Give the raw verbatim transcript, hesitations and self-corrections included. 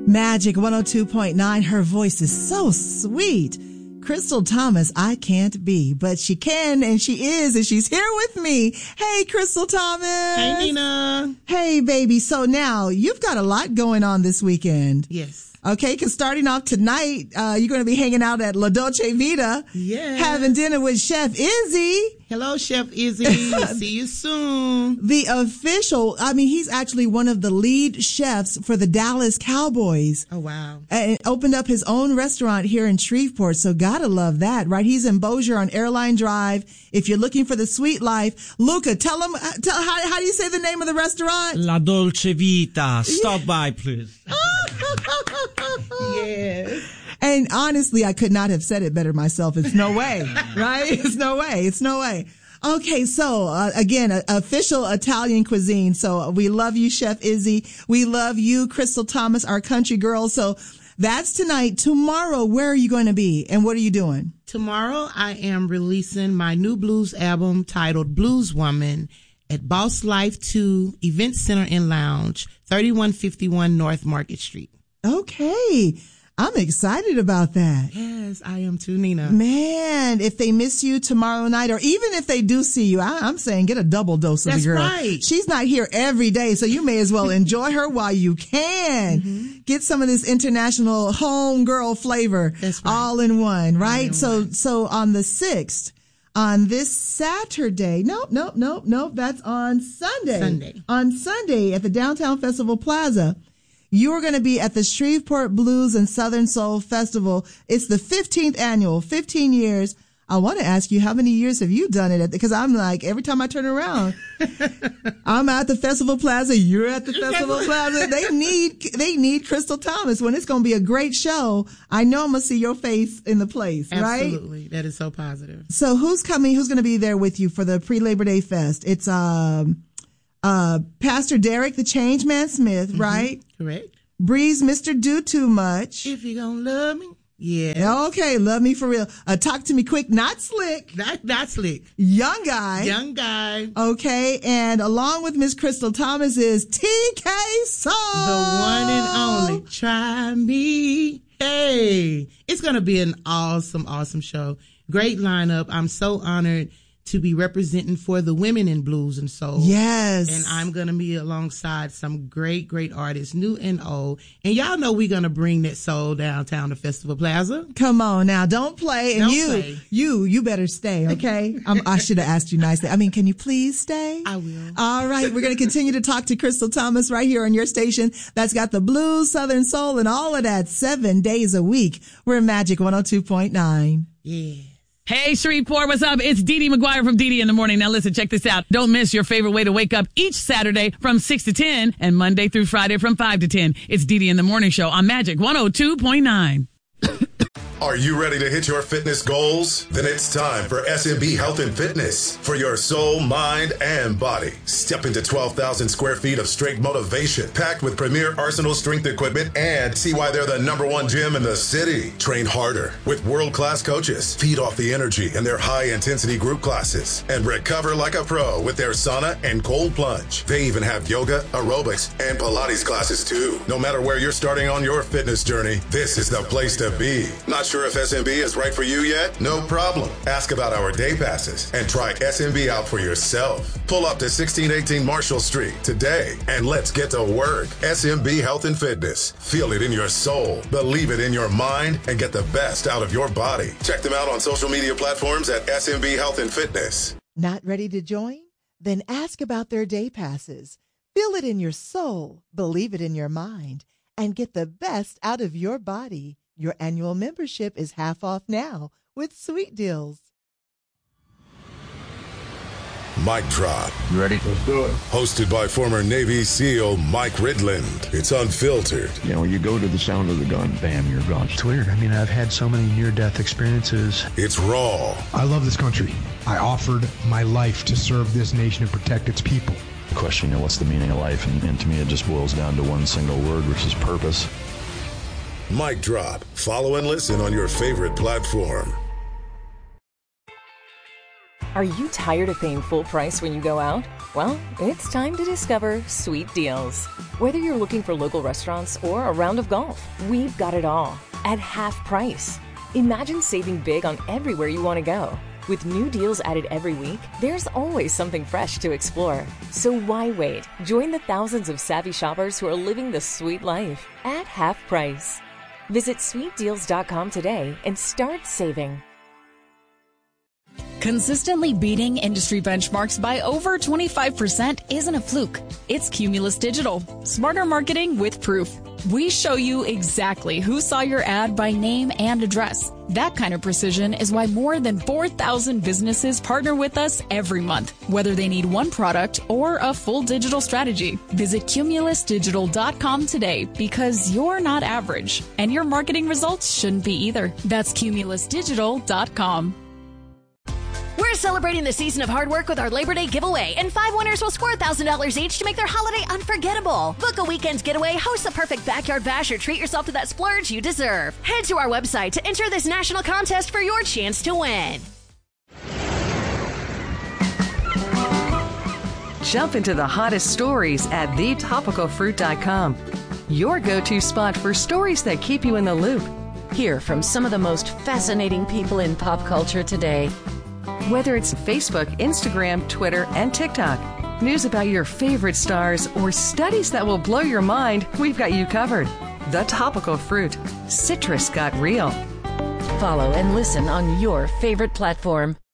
Magic one oh two point nine. Her voice is so sweet. Crystal Thomas, I can't be, but she can, and she is, and she's here with me. Hey, Crystal Thomas. Hey, Nina. Hey, baby. So now you've got a lot going on this weekend. Yes. Okay, because starting off tonight, uh, you're going to be hanging out at La Dolce Vita. Yeah. Having dinner with Chef Izzy. Hello, Chef Izzy. See you soon. The official, I mean, he's actually one of the lead chefs for the Dallas Cowboys. Oh, wow. And opened up his own restaurant here in Shreveport. So gotta love that, right? He's in Bossier on Airline Drive. If you're looking for the sweet life, Luca, tell him, tell, how, how do you say the name of the restaurant? La Dolce Vita. Stop yeah. by, please. Yes. And honestly, I could not have said it better myself. It's no way, right? It's no way. It's no way. Okay, so uh, again, uh, official Italian cuisine. So we love you, Chef Izzy. We love you, Crystal Thomas, our country girl. So that's tonight. Tomorrow, where are you going to be, and what are you doing? Tomorrow, I am releasing my new blues album titled Blues Woman at Boss Life two Event Center and Lounge, thirty-one fifty-one North Market Street. Okay. I'm excited about that. Yes, I am too, Nina. Man, if they miss you tomorrow night, or even if they do see you, I, I'm saying get a double dose of That's the girl. Right. She's not here every day, so you may as well enjoy her while you can. Mm-hmm. Get some of this international home girl flavor. That's right. All in one, right? In so, one. so on the sixth, on this Saturday, nope, nope, nope, nope, that's on Sunday. Sunday. On Sunday at the Downtown Festival Plaza. You are going to be at the Shreveport Blues and Southern Soul Festival. It's the fifteenth annual, fifteen years. I want to ask you, how many years have you done it? Because I'm like, every time I turn around, I'm at the Festival Plaza. You're at the Festival Plaza. They need, they need Crystal Thomas. When it's going to be a great show, I know I'm going to see your face in the place, right? Absolutely. That is so positive. So who's coming? Who's going to be there with you for the pre-Labor Day Fest? It's, um, Uh, Pastor Derek, the Change Man Smith, mm-hmm. right? Correct. Breeze, Mister Do Too Much. If you gonna love me. Yeah. Okay, love me for real. Uh, Talk to Me Quick, not slick. Not, not slick. Young guy. Young guy. Okay, and along with Miss Crystal Thomas is T K Soul. The one and only. Try me. Hey. It's gonna be an awesome, awesome show. Great lineup. I'm so honored to be representing for the women in blues and soul. Yes. And I'm going to be alongside some great, great artists, new and old. And y'all know we're going to bring that soul downtown to Festival Plaza. Come on now. Don't play. And Don't you, play. you, you better stay, okay? um, I should have asked you nicely. I mean, can you please stay? I will. All right. We're going to continue to talk to Crystal Thomas right here on your station that's got the blues, Southern soul, and all of that seven days a week. We're in Magic one oh two point nine. Yeah. Hey, Shreveport, what's up? It's Dee Dee McGuire from Dee Dee in the Morning. Now listen, check this out. Don't miss your favorite way to wake up each Saturday from six to ten and Monday through Friday from five to ten. It's Dee Dee in the Morning Show on Magic one oh two point nine. Are you ready to hit your fitness goals? Then it's time for S M B Health and Fitness for your soul, mind, and body. Step into twelve thousand square feet of straight motivation, packed with premier Arsenal strength equipment, and see why they're the number one gym in the city. Train harder with world-class coaches. Feed off the energy in their high-intensity group classes, and recover like a pro with their sauna and cold plunge. They even have yoga, aerobics, and Pilates classes too. No matter where you're starting on your fitness journey, this is the place to be. Not sure if S M B is right for you yet? No problem. Ask about our day passes and try S M B out for yourself. Pull up to sixteen eighteen Marshall Street today and let's get to work. S M B Health and Fitness. Feel it in your soul, believe it in your mind, and get the best out of your body. Check them out on social media platforms at S M B Health and Fitness. Not ready to join? Then ask about their day passes. Feel it in your soul, believe it in your mind, and get the best out of your body. Your annual membership is half off now with sweet deals. Mic Drop. You ready? Let's do it. Hosted by former Navy SEAL Mike Ridland. It's unfiltered. You know, you go to the sound of the gun, bam, you're gone. It's weird. I mean, I've had so many near-death experiences. It's raw. I love this country. I offered my life to serve this nation and protect its people. The question, you know, what's the meaning of life? And, and to me, it just boils down to one single word, which is purpose. Mic Drop. Follow and listen on your favorite platform. Are you tired of paying full price when you go out? Well, it's time to discover Sweet Deals. Whether you're looking for local restaurants or a round of golf, we've got it all at half price. Imagine saving big on everywhere you want to go. With new deals added every week, there's always something fresh to explore. So why wait? Join the thousands of savvy shoppers who are living the sweet life at half price. Visit sweet deals dot com today and start saving. Consistently beating industry benchmarks by over twenty-five percent isn't a fluke. It's Cumulus Digital. Smarter marketing with proof. We show you exactly who saw your ad by name and address. That kind of precision is why more than four thousand businesses partner with us every month, whether they need one product or a full digital strategy. Visit cumulus digital dot com today because you're not average, and your marketing results shouldn't be either. That's cumulus digital dot com. We're celebrating the season of hard work with our Labor Day giveaway, and five winners will score one thousand dollars each to make their holiday unforgettable. Book a weekend getaway, host the perfect backyard bash, or treat yourself to that splurge you deserve. Head to our website to enter this national contest for your chance to win. Jump into the hottest stories at the topical fruit dot com. Your go-to spot for stories that keep you in the loop. Hear from some of the most fascinating people in pop culture today. Whether it's Facebook, Instagram, Twitter, and TikTok, news about your favorite stars, or studies that will blow your mind, we've got you covered. The Topical Fruit. Citrus got real. Follow and listen on your favorite platform.